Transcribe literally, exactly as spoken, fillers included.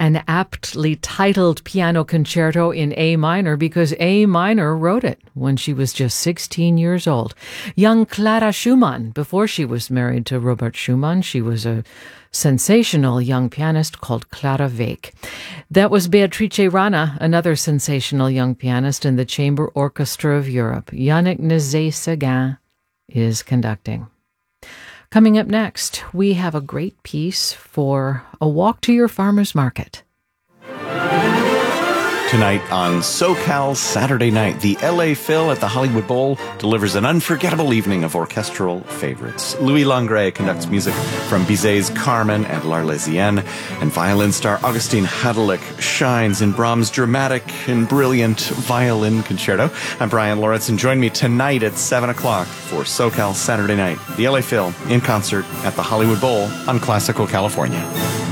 an aptly titled piano concerto in A minor because A minor wrote it when she was just sixteen years old. Young Clara Schumann, before she was married to Robert Schumann, she was a sensational young pianist called Clara Wieck. That was Beatrice Rana, another sensational young pianist in the Chamber Orchestra of Europe. Yannick Nézet-Séguin is conducting. Coming up next, we have a great piece for a walk to your farmer's market. Tonight on SoCal Saturday Night, the L A Phil at the Hollywood Bowl delivers an unforgettable evening of orchestral favorites. Louis Langret conducts music from Bizet's Carmen and L'Arlésienne, and violin star Augustin Hadelich shines in Brahms' dramatic and brilliant violin concerto. I'm Brian Lawrence, and join me tonight at seven o'clock for SoCal Saturday Night, the L A Phil in concert at the Hollywood Bowl on Classical California.